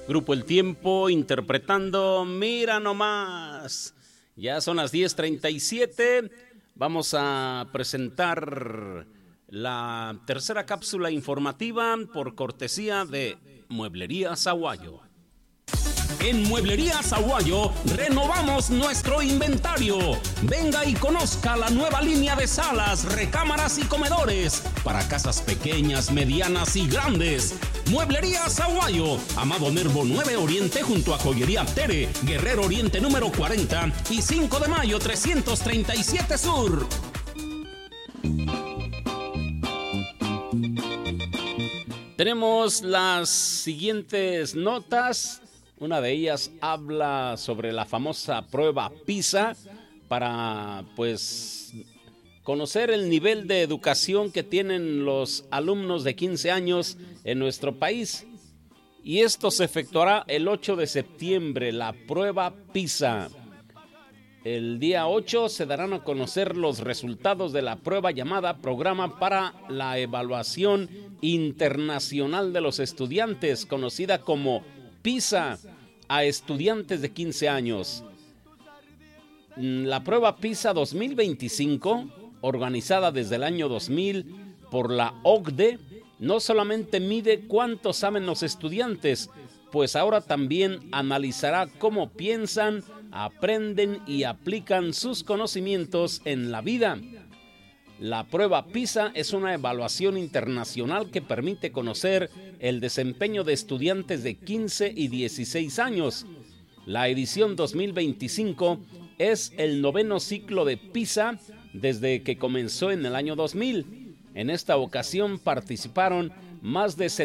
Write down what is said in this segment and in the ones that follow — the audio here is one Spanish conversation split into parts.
Grupo El Tiempo interpretando Mira Nomás. Ya son las 10:37. Vamos a presentar la tercera cápsula informativa por cortesía de Mueblería Zaguayo. En Mueblería Zaguayo renovamos nuestro inventario. Venga y conozca la nueva línea de salas, recámaras y comedores para casas pequeñas, medianas y grandes. Mueblería Zaguayo, Amado Nervo 9 Oriente junto a Joyería Tere, Guerrero Oriente número 40 y 5 de mayo 337 Sur. Tenemos las siguientes notas. Una de ellas habla sobre la famosa prueba PISA para, conocer el nivel de educación que tienen los alumnos de 15 años en nuestro país. Y esto se efectuará el 8 de septiembre, la prueba PISA. El día 8 se darán a conocer los resultados de la prueba llamada Programa para la Evaluación Internacional de los Estudiantes, conocida como PISA, a estudiantes de 15 años. La prueba PISA 2025, organizada desde el año 2000 por la OCDE, no solamente mide cuánto saben los estudiantes, pues ahora también analizará cómo piensan, aprenden y aplican sus conocimientos en la vida. La prueba PISA es una evaluación internacional que permite conocer el desempeño de estudiantes de 15 y 16 años. La edición 2025 es el 9º ciclo de PISA desde que comenzó en el año 2000. En esta ocasión participaron más de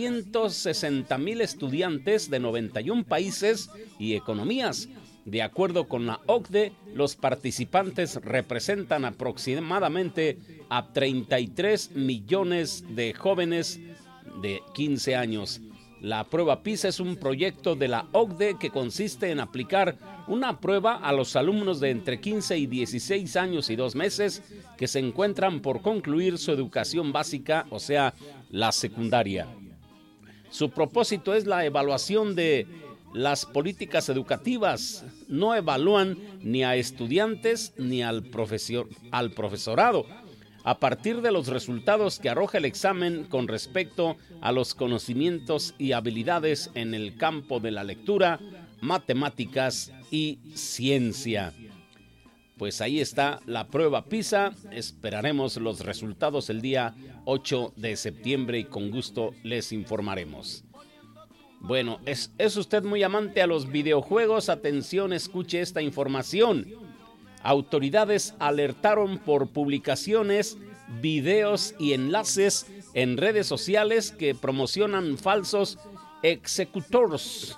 760,000 estudiantes de 91 países y economías. De acuerdo con la OCDE, los participantes representan aproximadamente a 33 millones de jóvenes de 15 años. La prueba PISA es un proyecto de la OCDE que consiste en aplicar una prueba a los alumnos de entre 15 y 16 años y 2 meses que se encuentran por concluir su educación básica, o sea, la secundaria. Su propósito es la evaluación de las políticas educativas. No evalúan ni a estudiantes ni al profesorado. A partir de los resultados que arroja el examen con respecto a los conocimientos y habilidades en el campo de la lectura, matemáticas y ciencia. Pues ahí está la prueba PISA. Esperaremos los resultados el día 8 de septiembre y con gusto les informaremos. Bueno, ¿es usted muy amante a los videojuegos? Atención, escuche esta información. Autoridades alertaron por publicaciones, videos y enlaces en redes sociales que promocionan falsos executors,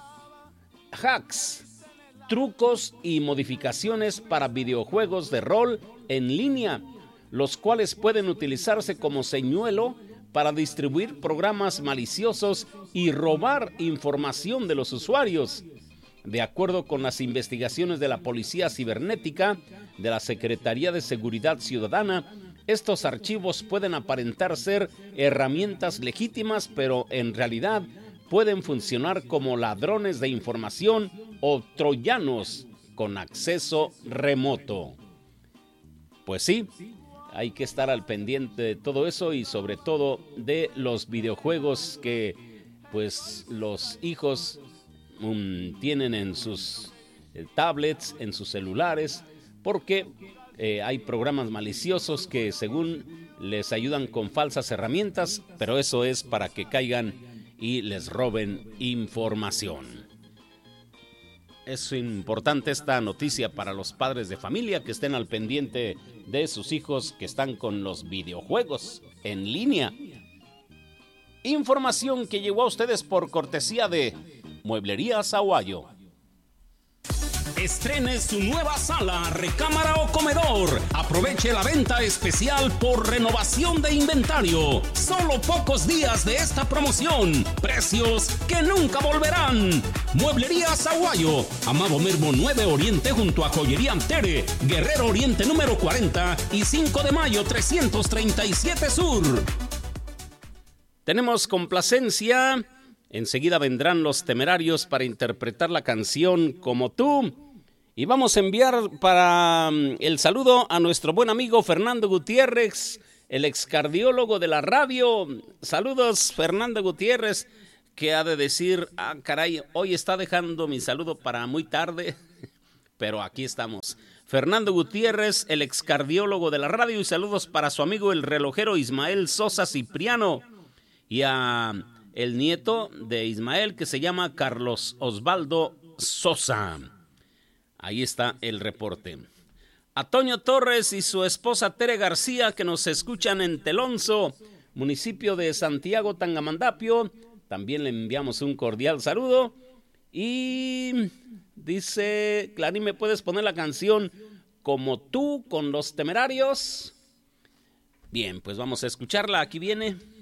hacks, trucos y modificaciones para videojuegos de rol en línea, los cuales pueden utilizarse como señuelo para distribuir programas maliciosos y robar información de los usuarios. De acuerdo con las investigaciones de la Policía Cibernética de la Secretaría de Seguridad Ciudadana, estos archivos pueden aparentar ser herramientas legítimas, pero en realidad pueden funcionar como ladrones de información o troyanos con acceso remoto. Pues sí, hay que estar al pendiente de todo eso y sobre todo de los videojuegos que los hijos tienen en sus tablets, en sus celulares, porque hay programas maliciosos que según les ayudan con falsas herramientas, pero eso es para que caigan y les roben información. Es importante esta noticia para los padres de familia que estén al pendiente de sus hijos que están con los videojuegos en línea. Información que llegó a ustedes por cortesía de Mueblería Zaguayo. Estrene su nueva sala, recámara o comedor. Aproveche la venta especial por renovación de inventario. Solo pocos días de esta promoción. Precios que nunca volverán. Mueblería Zaguayo, Amado Nervo 9 Oriente junto a Joyería Tere, Guerrero Oriente número 40 y 5 de mayo 337 Sur. Tenemos complacencia Enseguida vendrán los Temerarios para interpretar la canción Como tú. Y vamos a enviar para el saludo a nuestro buen amigo Fernando Gutiérrez, el excardiólogo de la radio. Saludos, Fernando Gutiérrez, que ha de decir, caray, hoy está dejando mi saludo para muy tarde, pero aquí estamos. Fernando Gutiérrez, el excardiólogo de la radio, y saludos para su amigo el relojero Ismael Sosa Cipriano y a el nieto de Ismael, que se llama Carlos Osvaldo Sosa. Ahí está el reporte. A Toño Torres y su esposa Tere García, que nos escuchan en Telonso, municipio de Santiago Tangamandapio, también le enviamos un cordial saludo. Y dice, Clarín, ¿me puedes poner la canción Como tú con los Temerarios? Bien, pues vamos a escucharla, aquí viene.